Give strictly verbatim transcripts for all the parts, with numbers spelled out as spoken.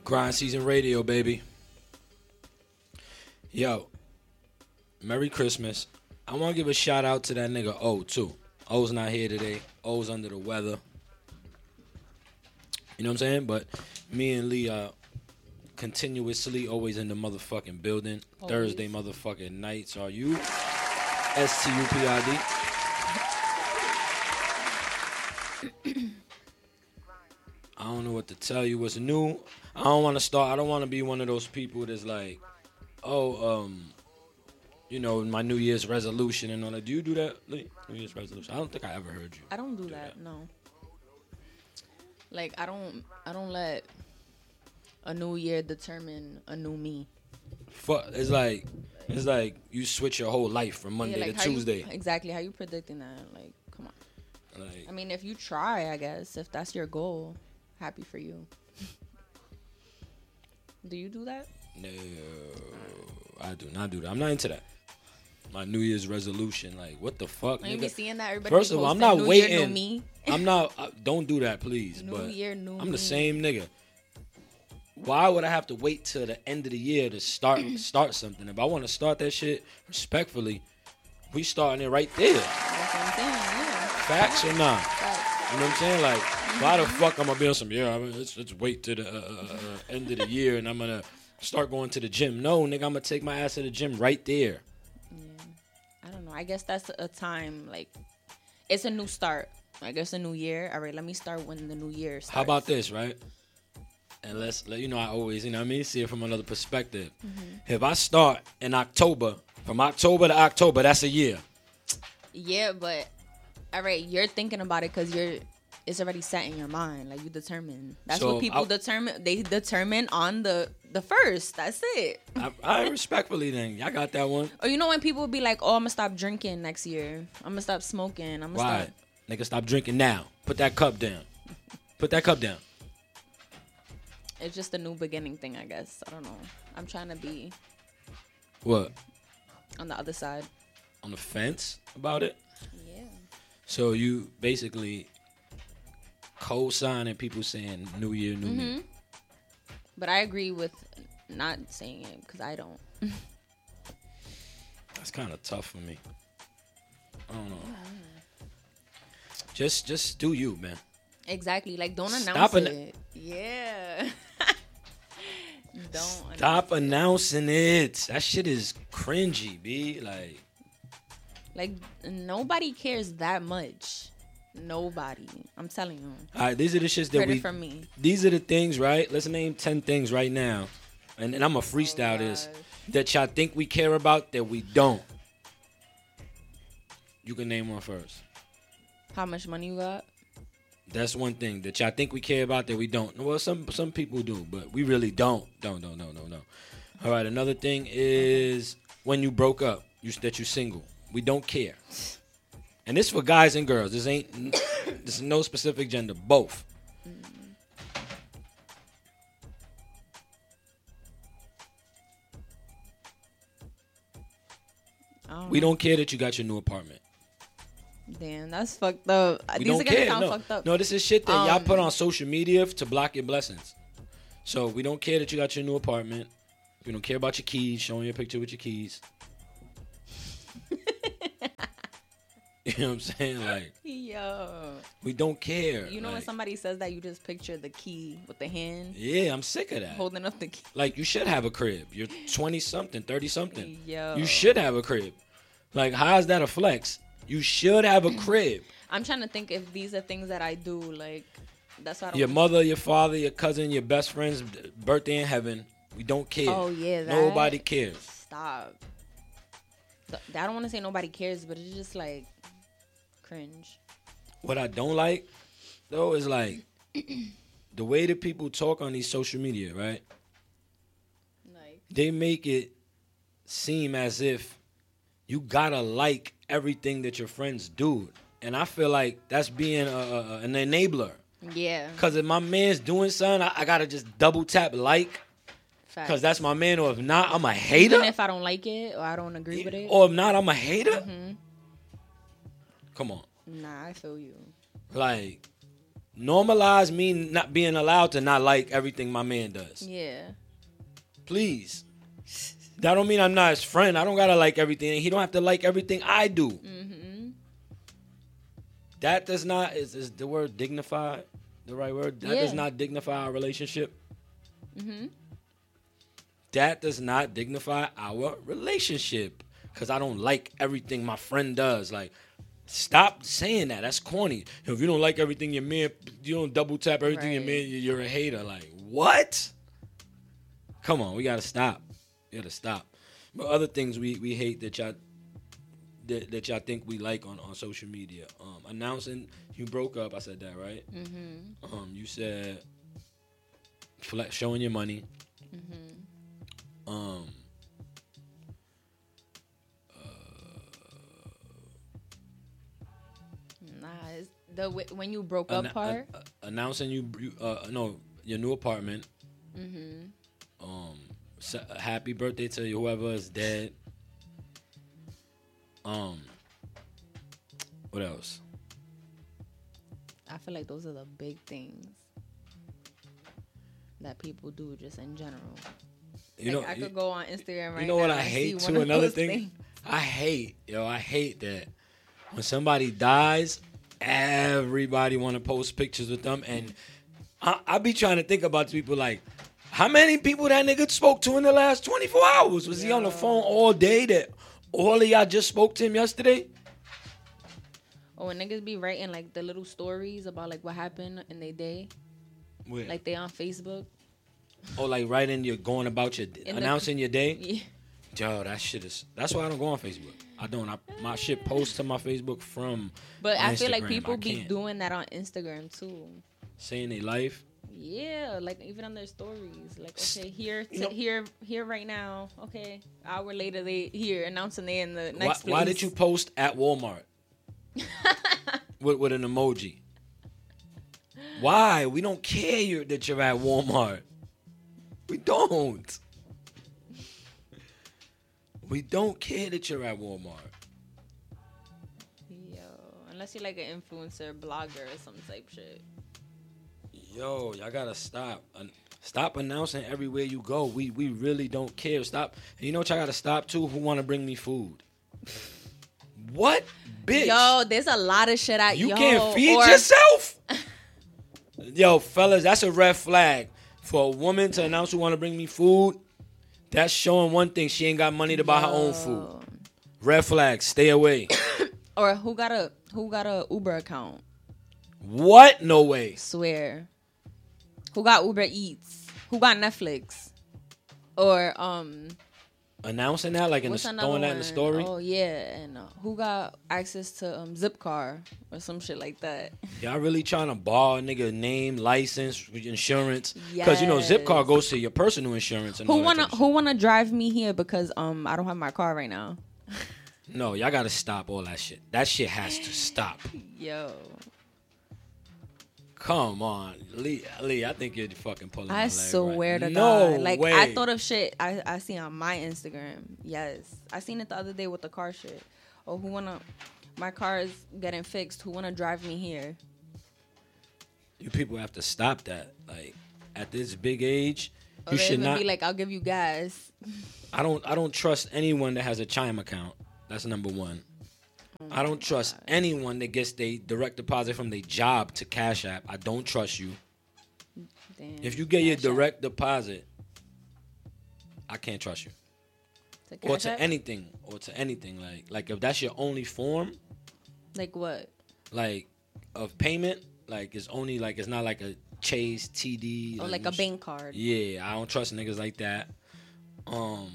Grind Season Radio, baby. Yo, Merry Christmas. I want to give a shout out to that nigga O, too. O's not here today. O's under the weather. You know what I'm saying? But me and Lee are continuously always in the motherfucking building. Always. Thursday motherfucking nights. Are you? S T U P I D. I don't know what to tell you. What's new? I don't want to start. I don't want to be one of those people that's like, oh, um, you know, my New Year's resolution and all that. Do you do that, Lee? New Year's resolution? I don't think I ever heard you. I don't do, do that, that. No. Like I don't. I don't let a new year determine a new me. Fuck. It's like it's like you switch your whole life from Monday yeah, like to Tuesday. You, exactly. How you predicting that? Like, come on. Like, I mean, if you try, I guess if that's your goal, happy for you. Do you do that? No, I do not do that. I'm not into that. My New Year's resolution, like, what the fuck? You be seeing that everybody. First of all, I'm not new waiting. Year, new me. I'm not. I, don't do that, please. New but year, new I'm the me. same nigga. Why would I have to wait till the end of the year to start start something? If I want to start that shit respectfully, we starting it right there. That's what I'm saying. Yeah. Facts or not? Facts. You know what I'm saying? Like, mm-hmm. why the fuck I'm gonna be on some? Yeah, I mean, let's let's wait till the uh, uh, end of the year and I'm gonna start going to the gym. No, nigga, I'm gonna take my ass to the gym right there. Yeah. I don't know. I guess that's a time, like, it's a new start. I guess a new year. All right, let me start when the new year starts. How about this, right? And let's, let you know, I always, you know what I mean, see it from another perspective. Mm-hmm. If I start in October, from October to October, that's a year. Yeah, but, all right, you're thinking about it because you're, it's already set in your mind. Like, you determine. That's so what people I'll, determine. They determine on the the first. That's it. I, I respectfully then. Y'all got that one. Or you know when people be like, oh, I'm going to stop drinking next year. I'm going to stop smoking. I'm going to Why? stop. Nigga, stop drinking now. Put that cup down. Put that cup down. It's just a new beginning thing, I guess. I don't know. I'm trying to be. What? On the other side. On the fence about it? Yeah. So you basically co-signing people saying new year, new mm-hmm. me. But I agree with not saying it because I don't. That's kind of tough for me. I don't know. Yeah. Just, just do you, man. Exactly. Like, don't announce Stop an- it. Yeah. Don't Stop announcing it. That shit is cringy, B. Like, like nobody cares that much. Nobody. I'm telling you. All right, these are the shits that Credit we. from me. These are the things, right? Let's name ten things right now, and and I'm a freestyle oh, this that y'all think we care about that we don't. You can name one first. How much money you got? That's one thing that y'all think we care about that we don't. Well, some some people do, but we really don't. Don't, don't, no, no, no. All right, another thing is when you broke up, you that you single. We don't care. And this for guys and girls. This ain't, this is no specific gender. Both. Oh. We don't care that you got your new apartment. Damn, that's fucked up. We These don't are gonna care. sound No. fucked up. no, this is shit that um, y'all put on social media to block your blessings. So we don't care that you got your new apartment. We don't care about your keys, showing your picture with your keys. You know what I'm saying? Like, yo, we don't care. You know like, when somebody says that, you just picture the key with the hand. Yeah, I'm sick of that. Holding up the key. Like, you should have a crib. You're twenty something, thirty something. Yo, you should have a crib. Like, how is that a flex? You should have a crib. I'm trying to think if these are things that I do. Like, that's why I don't your mother, your father, your cousin, your best friend's birthday in heaven. We don't care. Oh yeah, that, nobody cares. Stop. I don't want to say nobody cares, but it's just like cringe. What I don't like though is like the way that people talk on these social media, right? Like they make it seem as if you gotta like everything that your friends do, and I feel like that's being a, a, an enabler. Yeah. Cause if my man's doing something, I, I gotta just double tap like. Facts. Cause that's my man, or if not, I'm a hater. Even if I don't like it or I don't agree with it, or if not, I'm a hater. Mm-hmm. Come on. Nah, I feel you. Like, Normalize me not being allowed to not like everything my man does. Yeah. Please. That don't mean I'm not his friend. I don't gotta like everything. He don't have to like everything I do. Mm-hmm. That does not is, is the word dignify the right word? That yeah. does not dignify our relationship. Mm-hmm. That does not dignify our relationship. Because I don't like everything my friend does. Like, stop saying that. That's corny. If you don't like everything your man, you don't double tap everything right. your man, you're a hater. Like, what? Come on, we gotta stop. We gotta stop. But other things we, we hate that y'all that, that y'all think we like on, on social media. Um, announcing you broke up. I said that, right? Mm-hmm. Um, you said flex, showing your money. Mm-hmm. Um. Nah, it's the when you broke up An- part. Uh, announcing you, uh, no, your new apartment. Mm-hmm. Um, so, happy birthday to whoever is dead. Um, what else? I feel like those are the big things that people do just in general. You like know, I could you, go on Instagram right now. You know what I hate too? Another thing, things. I hate, yo, I hate that when somebody dies, everybody want to post pictures with them, and I, I be trying to think about people like, how many people that nigga spoke to in the last twenty-four hours? Was Yo. he on the phone all day that all of y'all just spoke to him yesterday? Or when niggas be writing like the little stories about like what happened in their day. Where? Like they on Facebook. Oh, like writing your going about your in announcing the, your day? Yeah. Yo, that shit is that's why I don't go on Facebook. I don't. I, my shit posts to my Facebook from But I feel Instagram. like people be doing that on Instagram too. Saying their life? Yeah, like even on their stories. Like, okay, here, t- you know, here, here right now. Okay, hour later, they here announcing they in the next why, place. Why did you post at Walmart with with an emoji? Why? We don't care you're, that you're at Walmart. We don't. We don't care that you're at Walmart. Yo, unless you're like an influencer, blogger, or some type shit. Yo, y'all gotta stop. Stop announcing everywhere you go. We we really don't care. Stop. And you know what y'all gotta stop too? Who wanna bring me food? What? Bitch. Yo, there's a lot of shit out. You yo, can't feed or... yourself? Yo, fellas, that's a red flag. For a woman to announce who wanna bring me food, that's showing one thing. She ain't got money to buy yo. her own food. Red flag. Stay away. Or who got a who got a Uber account? What? No way. Swear. Who got Uber Eats? Who got Netflix? Or um announcing that like in the throwing one? that in the story? Oh yeah, and uh, who got access to um Zipcar or some shit like that? Y'all really trying to borrow a nigga name, license, insurance? Because yes. you know Zipcar goes to your personal insurance. And who all wanna that Who wanna drive me here because um I don't have my car right now? No, y'all gotta stop all that shit. That shit has to stop. Yo. Come on, Lee. Lee, I think you're fucking pulling. I swear right. to no God, like way. I thought of shit I I see on my Instagram. Yes, I seen it the other day with the car shit. Oh, who wanna? My car is getting fixed. Who wanna drive me here? You people have to stop that. Like at this big age, or you they should even not be like, I'll give you gas. I don't. I don't trust anyone that has a Chime account. That's number one. Oh I don't trust God. anyone that gets their direct deposit from their job to Cash App. I don't trust you. Damn, if you get your direct App. deposit, I can't trust you. To or to App? anything, or to anything like like if that's your only form. Like what? Like of payment. Like it's only like it's not like a Chase, T D. Or like, like a bank card. Yeah, I don't trust niggas like that. Um.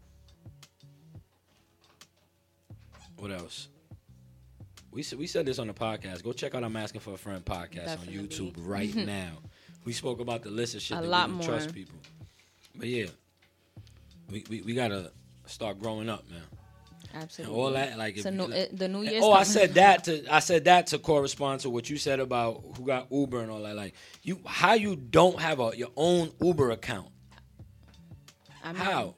What else? We said we said this on the podcast. Go check out I'm Asking for a Friend podcast Definitely. on YouTube right now. We spoke about the list of shit a that lot we don't more. trust people. But yeah, we, we we gotta start growing up, man. Absolutely. And all that like, so if, no, like it, the New Year's. Oh, coming. I said that to I said that to correspond to what you said about who got Uber and all that. Like you, how you don't have a your own Uber account? I mean, how?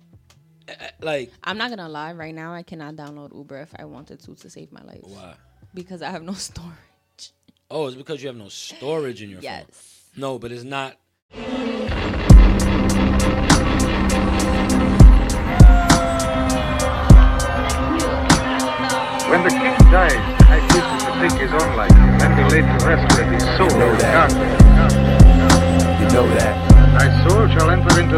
Like I'm not gonna lie, right now I cannot download Uber if I wanted to to save my life. Why? Because I have no storage. Oh, it's because you have no storage in your yes. phone. Yes. No, but it's not. When the king dies, I choose to take his own life and then be laid to rest with his soul. You know that. You know that. Thy soul shall enter into